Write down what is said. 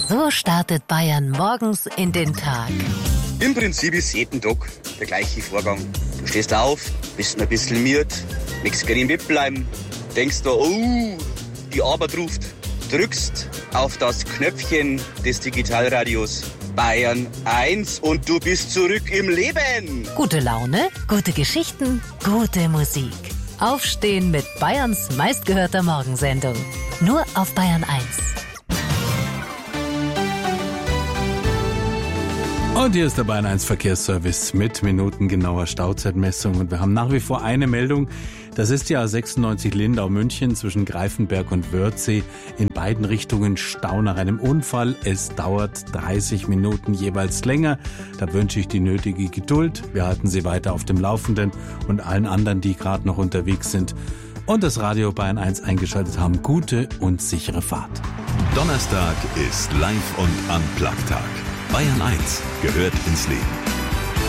So startet Bayern morgens in den Tag. Im Prinzip ist jeden Tag der gleiche Vorgang. Du stehst auf, bist ein bisschen müde, möchtest gerne im Bett bleiben, denkst da, oh, die Arbeit ruft. Drückst auf das Knöpfchen des Digitalradios Bayern 1 und du bist zurück im Leben. Gute Laune, gute Geschichten, gute Musik. Aufstehen mit Bayerns meistgehörter Morgensendung. Nur auf Bayern 1. Und hier ist der Bayern 1 Verkehrsservice mit minutengenauer Stauzeitmessung. Und wir haben nach wie vor eine Meldung. Das ist die A96 Lindau-München zwischen Greifenberg und Wörthsee. In beiden Richtungen Stau nach einem Unfall. Es dauert 30 Minuten jeweils länger. Da wünsche ich die nötige Geduld. Wir halten Sie weiter auf dem Laufenden und allen anderen, die gerade noch unterwegs sind und das Radio Bayern 1 eingeschaltet haben, gute und sichere Fahrt. Donnerstag ist Live- und Unplugged-Tag. Bayern 1 gehört ins Leben.